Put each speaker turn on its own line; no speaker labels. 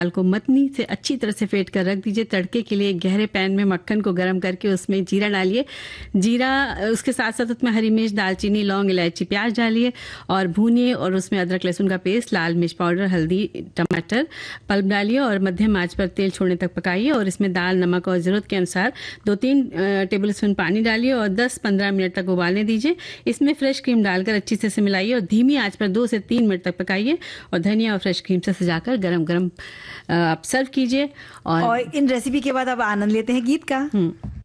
दाल को मतनी से अच्छी तरह से फेंट कर रख दीजिए। तड़के के लिए एक गहरे पैन में मक्खन को गर्म करके उसमें जीरा डालिए। जीरा, उसके साथ साथ उसमें हरी मिर्च, दालचीनी, लौंग, इलायची, प्याज डालिए और भूनिए। और उसमें अदरक लहसुन का पेस्ट, लाल मिर्च पाउडर, हल्दी, टमाटर पल्प डालिए और मध्यम आंच पर तेल छोड़ने तक पकाइए। और इसमें दाल, नमक और ज़रूरत के अनुसार 2-3 टेबल स्पून पानी डालिए और 10-15 मिनट तक उबालने दीजिए। इसमें फ्रेश क्रीम डालकर अच्छी से मिलाइए और धीमी आंच पर 2 से 3 मिनट तक पकाइए और धनिया और फ्रेश क्रीम से सजाकर गरम गरम आप सर्व कीजिए।
और इन रेसिपी के बाद अब आनंद लेते हैं गीत का।